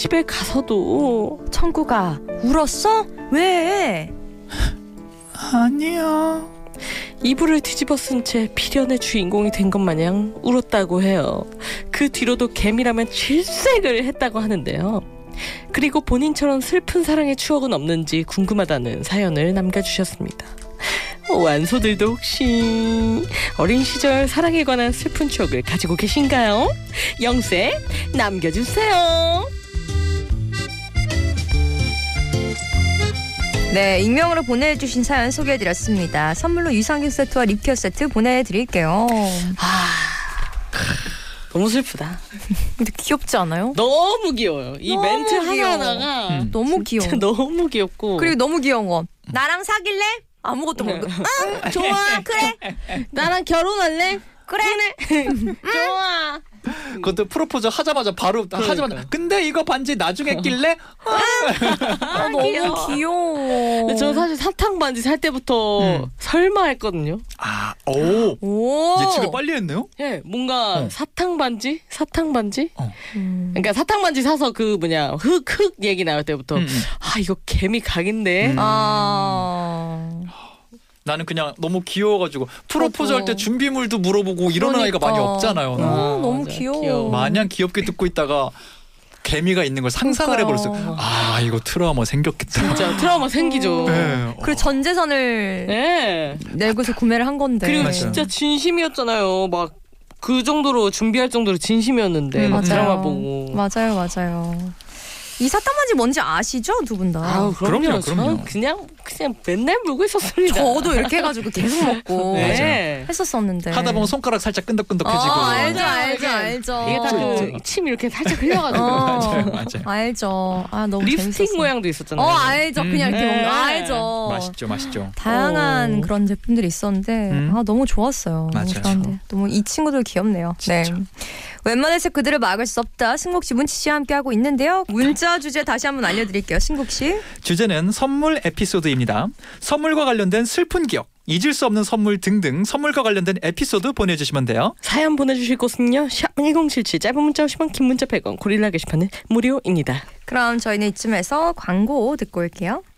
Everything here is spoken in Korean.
집에 가서도 청구가 울었어? 왜? 아니야. 이불을 뒤집어 쓴 채 필연의 주인공이 된 것 마냥 울었다고 해요. 그 뒤로도 개미라면 질색을 했다고 하는데요. 그리고 본인처럼 슬픈 사랑의 추억은 없는지 궁금하다는 사연을 남겨주셨습니다. 완소들도 혹시 어린 시절 사랑에 관한 슬픈 추억을 가지고 계신가요? 영세 남겨주세요. 네, 익명으로 보내주신 사연 소개해드렸습니다. 선물로 유산균 세트와 립케어 세트 보내드릴게요. 너무 슬프다. 근데 귀엽지 않아요? 너무 귀여워요. 이 너무 멘트 귀여워. 하나하나가 너무 귀여워. 너무 귀엽고. 그리고 너무 귀여운 거. 나랑 사귈래? 아무것도 모르고. 응, 좋아, 그래. 나랑 결혼할래? 그래. 좋아. 그것도 프로포즈 하자마자 바로 하자마자 근데 이거 반지 나중에 낄래? 너무 귀여워. 근데 저는 사실 사탕 반지 살 때부터 설마 했거든요. 오. 예측을 빨리 했네요. 예, 뭔가 사탕 반지? 그러니까 사탕 반지 사서 그 흙 얘기 나올 때부터 이거 개미 각인데. 나는 그냥 너무 귀여워가지고 프로포즈 할 때 준비물도 물어보고 이러는 아이가 많이 없잖아요. 너무 귀여워. 마냥 귀엽게 듣고 있다가 개미가 있는 걸 상상을 해버렸어요. 이거 트라우마 생겼겠다. 진짜 트라우마 생기죠. 네. 그리고 전 재산을 내고서 구매를 한 건데. 그리고 진짜 진심이었잖아요. 막 그 정도로 준비할 정도로 진심이었는데 드라마 보고. 맞아요. 이 사탕 반지 뭔지 아시죠? 두 분 다. 그럼요. 그냥 맨날 물고 있었습니다. 저도 이렇게 해가지고 계속 먹고 네. 했었었는데. 하다 보면 손가락 살짝 끈덕끈덕해지고. 알죠. 이게 다 그 침 이렇게 살짝 흘려가지고. 맞아요. 알죠. 너무 립스틱 재밌었어. 모양도 있었잖아요. 알죠. 그냥 이렇게 먹는 거. 알죠. 맛있죠. 다양한 그런 제품들이 있었는데 너무 좋았어요. 맞아요. 너무 좋았는데 너무 이 친구들 귀엽네요. 진짜. 네. 웬만해서 그들을 막을 수 없다. 신국 씨, 문치 씨와 함께하고 있는데요. 문자 주제 다시 한번 알려드릴게요. 신국 씨. 주제는 선물 에피소드입니다. 선물과 관련된 슬픈 기억, 잊을 수 없는 선물 등등 선물과 관련된 에피소드 보내주시면 돼요. 사연 보내주실 곳은요. 샵1077 짧은 문자 50원 긴 문자 100원 고릴라 게시판은 무료입니다. 그럼 저희는 이쯤에서 광고 듣고 올게요.